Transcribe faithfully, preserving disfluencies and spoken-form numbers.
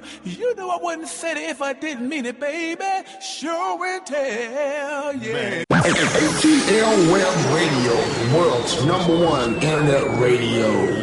you. You know I wouldn't say it if I didn't mean it, baby. Sure and tell, yeah. A T L Web Radio, the world's number one internet radio.